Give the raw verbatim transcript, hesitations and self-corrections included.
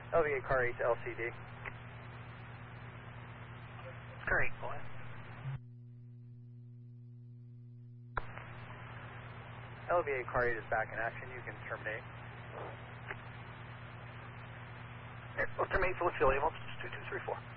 L V A Car eight to L C D. Car eight, go ahead. L V A Car eight is back in action. You can terminate. Okay, we'll terminate Philip Philly, two two three four.